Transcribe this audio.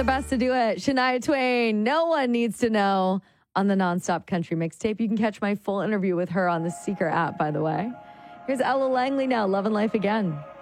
the best to do it. Shania Twain, No One Needs to Know on the Nonstop Country Mixtape. You can catch my full interview with her on the Seeker app, by the way. Here's Ella Langley now, Love and Life Again.